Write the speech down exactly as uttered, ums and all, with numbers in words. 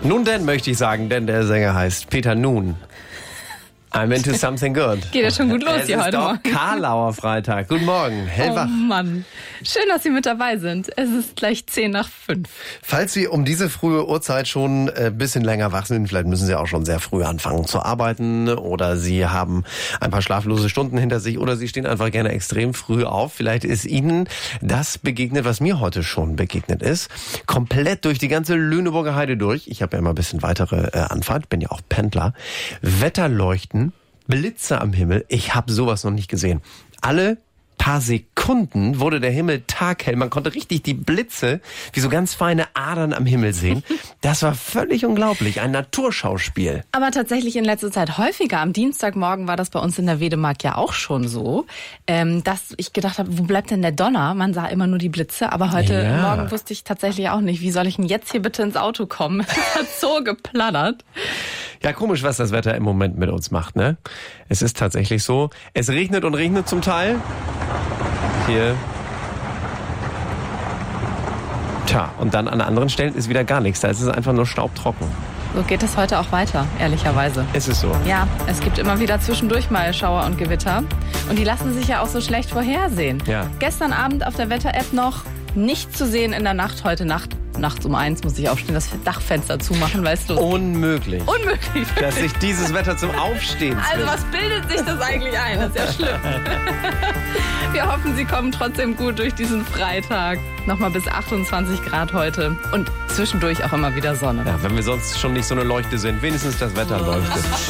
Nun denn, möchte ich sagen, denn der Sänger heißt Peter Nun. I'm into something good. Geht ja schon gut los es hier heute Morgen. Es ist doch Karlauer Freitag. Guten Morgen, hellwach. Oh Mann, schön, dass Sie mit dabei sind. Es ist gleich zehn nach fünf. Falls Sie um diese frühe Uhrzeit schon ein bisschen länger wach sind, vielleicht müssen Sie auch schon sehr früh anfangen zu arbeiten oder Sie haben ein paar schlaflose Stunden hinter sich oder Sie stehen einfach gerne extrem früh auf. Vielleicht ist Ihnen das begegnet, was mir heute schon begegnet ist. Komplett durch die ganze Lüneburger Heide durch. Ich habe ja immer ein bisschen weitere äh, Anfahrt, bin ja auch Pendler. Wetterleuchten. Blitze am Himmel, ich habe sowas noch nicht gesehen. Alle paar Sekunden wurde der Himmel taghell. Man konnte richtig die Blitze wie so ganz feine Adern am Himmel sehen. Das war völlig unglaublich, ein Naturschauspiel. Aber tatsächlich in letzter Zeit häufiger. Am Dienstagmorgen war das bei uns in der Wedemark ja auch schon so, ähm, dass ich gedacht habe, wo bleibt denn der Donner? Man sah immer nur die Blitze, aber heute Ja. Morgen wusste ich tatsächlich auch nicht, wie soll ich denn jetzt hier bitte ins Auto kommen? Es hat so geplattert. Ja, komisch, was das Wetter im Moment mit uns macht, ne? Es ist tatsächlich so, es regnet und regnet zum Teil. Hier. Tja, und dann an anderen Stellen ist wieder gar nichts. Da ist es einfach nur staubtrocken. So geht es heute auch weiter, ehrlicherweise. Es ist so. Ja, es gibt immer wieder zwischendurch mal Schauer und Gewitter. Und die lassen sich ja auch so schlecht vorhersehen. Ja. Gestern Abend auf der Wetter-App noch nicht zu sehen in der Nacht. Heute Nacht, nachts um eins muss ich aufstehen, das Dachfenster zumachen, weißt du. Unmöglich. Unmöglich. Dass sich dieses Wetter zum Aufstehen Also zwingt. was bildet sich das eigentlich ein? Das ist ja schlimm. Wir hoffen, Sie kommen trotzdem gut durch diesen Freitag. Nochmal bis achtundzwanzig Grad heute. Und zwischendurch auch immer wieder Sonne. Ja, wenn wir sonst schon nicht so eine Leuchte sind, wenigstens das Wetter leuchtet.